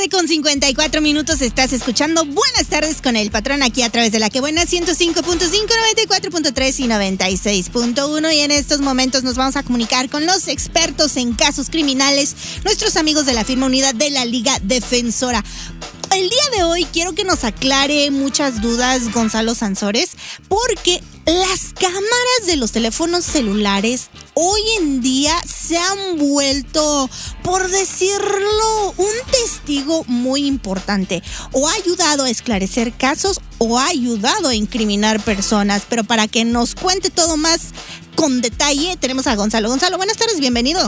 7:54 estás escuchando Buenas Tardes con el Patrón aquí a través de La Que Buena 105.5, 94.3 y 96.1. Y en estos momentos nos vamos a comunicar con los expertos en casos criminales, nuestros amigos de la firma unida de la Liga Defensora. El día de hoy quiero que nos aclare muchas dudas Gonzalo Sansores, porque las cámaras de los teléfonos celulares hoy en día se han vuelto, por decirlo, un testigo muy importante. O ha ayudado a esclarecer casos o ha ayudado a incriminar personas. Pero para que nos cuente todo más con detalle, tenemos a Gonzalo. Gonzalo, buenas tardes, bienvenido.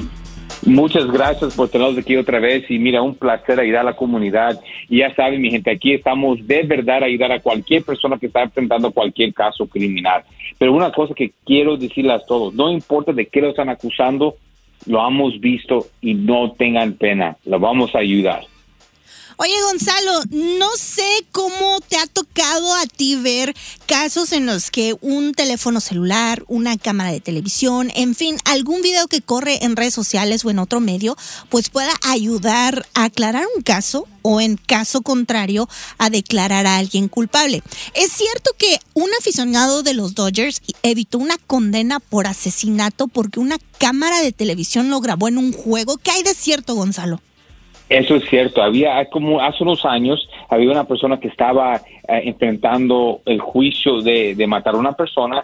Muchas gracias por tenernos aquí otra vez y mira, un placer ayudar a la comunidad. Y ya saben, mi gente, aquí estamos de verdad a ayudar a cualquier persona que está enfrentando cualquier caso criminal. Pero una cosa que quiero decirles a todos, no importa de qué lo están acusando, lo hemos visto y no tengan pena, lo vamos a ayudar. Oye, Gonzalo, no sé cómo te ha tocado a ti ver casos en los que un teléfono celular, una cámara de televisión, en fin, algún video que corre en redes sociales o en otro medio, pues pueda ayudar a aclarar un caso o, en caso contrario, a declarar a alguien culpable. ¿Es cierto que un aficionado de los Dodgers evitó una condena por asesinato porque una cámara de televisión lo grabó en un juego? ¿Qué hay de cierto, Gonzalo? Eso es cierto. Había como hace unos años había una persona que estaba enfrentando el juicio de matar a una persona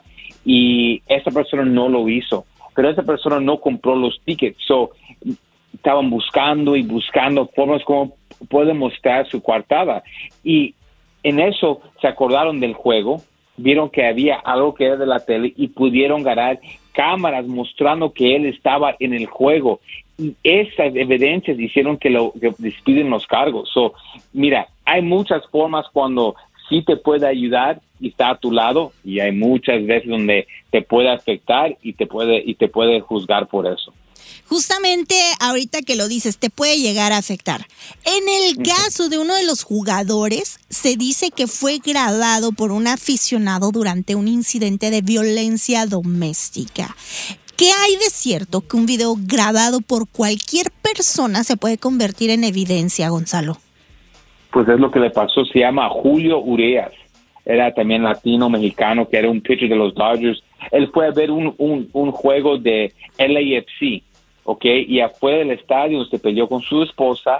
y esa persona no lo hizo, pero esa persona no compró los tickets. So, estaban buscando formas como puede mostrar su coartada y en eso se acordaron del juego, vieron que había algo que era de la tele y pudieron ganar cámaras mostrando que él estaba en el juego. Y esas evidencias hicieron que despiden los cargos. So, mira, hay muchas formas cuando sí te puede ayudar y está a tu lado, y hay muchas veces donde te puede afectar y te puede juzgar por eso. Justamente ahorita que lo dices, te puede llegar a afectar. En el caso de uno de los jugadores, se dice que fue grabado por un aficionado durante un incidente de violencia doméstica. ¿Qué hay de cierto que un video grabado por cualquier persona se puede convertir en evidencia, Gonzalo? Pues es lo que le pasó, se llama Julio Urias. Era también latino, mexicano, que era un pitcher de los Dodgers. Él fue a ver un juego de LAFC, ¿ok? Y afuera del estadio se peleó con su esposa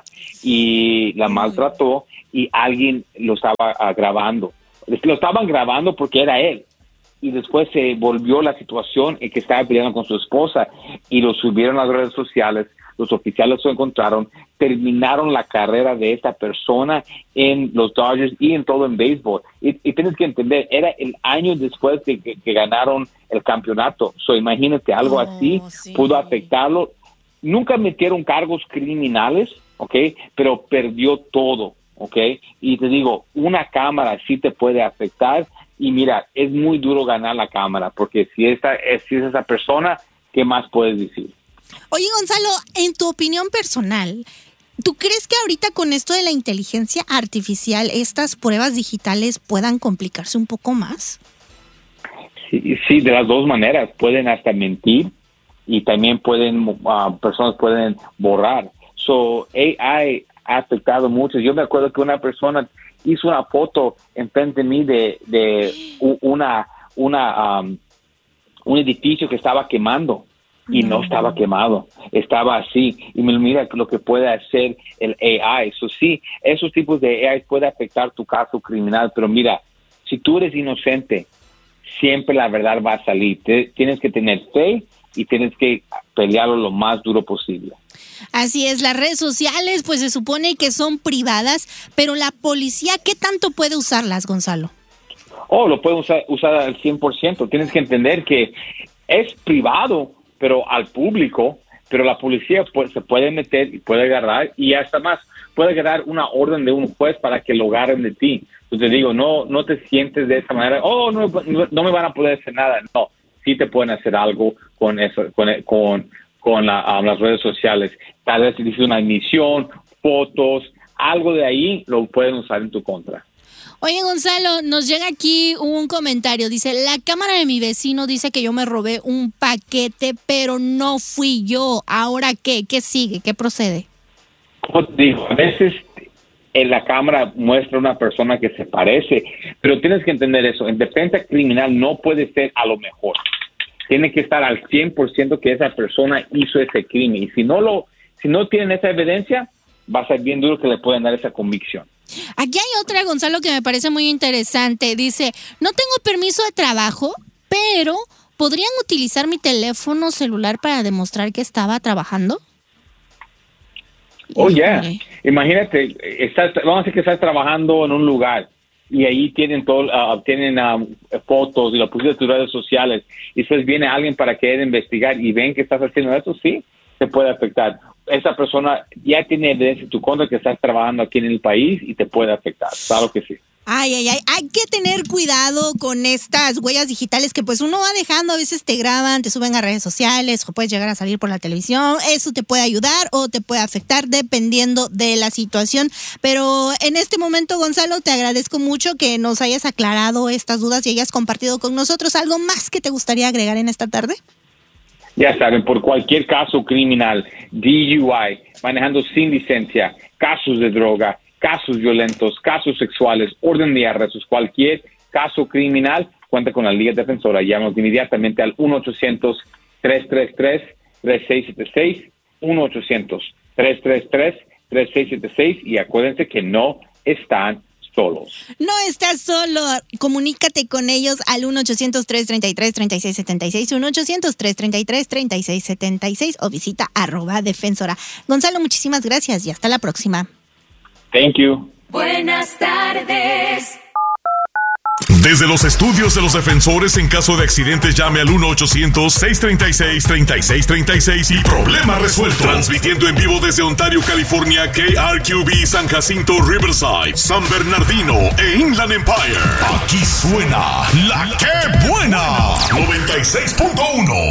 y la maltrató y alguien lo estaba grabando. Lo estaban grabando porque era él. Y después se volvió la situación en que estaba peleando con su esposa y lo subieron a las redes sociales. Los oficiales lo encontraron, terminaron la carrera de esta persona en los Dodgers y en todo en béisbol. Y tienes que entender, era el año después de que ganaron el campeonato. So, imagínate, algo así sí pudo afectarlo. Nunca metieron cargos criminales, ¿ok? Pero perdió todo, ¿ok? Y te digo, una cámara sí te puede afectar. Y mira, es muy duro ganar la cámara, porque si es esa persona, ¿qué más puedes decir? Oye, Gonzalo, en tu opinión personal, ¿tú crees que ahorita con esto de la inteligencia artificial, estas pruebas digitales puedan complicarse un poco más? Sí, de las dos maneras. Pueden hasta mentir y también personas pueden borrar. So, AI ha afectado mucho. Yo me acuerdo que una persona hizo una foto enfrente de mí de un edificio que estaba quemando y no estaba quemado, estaba así. Y mira lo que puede hacer el AI. So, sí, esos tipos de AI puede afectar tu caso criminal, pero mira, si tú eres inocente, siempre la verdad va a salir. Tienes que tener fe y tienes que pelearlo lo más duro posible. Así es, las redes sociales pues se supone que son privadas, pero la policía, ¿qué tanto puede usarlas, Gonzalo? Lo puede usar al 100%. Tienes que entender que es privado, pero al público, pero la policía se puede meter y puede agarrar, y hasta más, puede agarrar una orden de un juez para que lo agarren de ti. Entonces digo, no te sientes de esa manera, no me van a poder hacer nada. No, sí te pueden hacer algo con eso, con las redes sociales. Tal vez si dices una admisión, fotos, algo de ahí lo pueden usar en tu contra. Oye, Gonzalo, nos llega aquí un comentario. Dice, la cámara de mi vecino dice que yo me robé un paquete, pero no fui yo. ¿Ahora qué? ¿Qué sigue? ¿Qué procede? Como te digo, a veces en la cámara muestra una persona que se parece, pero tienes que entender eso. En defensa criminal no puede ser a lo mejor. Tiene que estar al 100% que esa persona hizo ese crimen. Y si no tienen esa evidencia, va a ser bien duro que le puedan dar esa convicción. Aquí hay otra, Gonzalo, que me parece muy interesante. Dice, no tengo permiso de trabajo, pero ¿podrían utilizar mi teléfono celular para demostrar que estaba trabajando? Oh, yeah. Imagínate, vamos a decir que estás trabajando en un lugar y ahí tienen fotos y lo pusiste en tus redes sociales y después viene alguien para querer investigar y ven que estás haciendo eso, sí, te puede afectar. Esa persona ya tiene evidencia en tu contra que estás trabajando aquí en el país y te puede afectar, claro que sí. Hay que tener cuidado con estas huellas digitales que pues uno va dejando, a veces te graban, te suben a redes sociales o puedes llegar a salir por la televisión, eso te puede ayudar o te puede afectar dependiendo de la situación, pero en este momento, Gonzalo, te agradezco mucho que nos hayas aclarado estas dudas y hayas compartido con nosotros. ¿Algo más que te gustaría agregar en esta tarde? Ya saben, por cualquier caso criminal, DUI, manejando sin licencia, casos de droga, casos violentos, casos sexuales, orden de arrestos, cualquier caso criminal, cuenta con la Liga Defensora. Llámanos inmediatamente al 1-800-333-3676, 1-800-333-3676 y acuérdense que no están solos. No estás solo. Comunícate con ellos al 1-800-333-3676, 1-800-333-3676 o visita @defensora. Gonzalo, muchísimas gracias y hasta la próxima. Thank you. Buenas tardes. Desde los estudios de los defensores, en caso de accidentes, llame al 1-800-636-3636 y problema resuelto. Transmitiendo en vivo desde Ontario, California, KRQB, San Jacinto, Riverside, San Bernardino e Inland Empire. Aquí suena La Que Buena 96.1.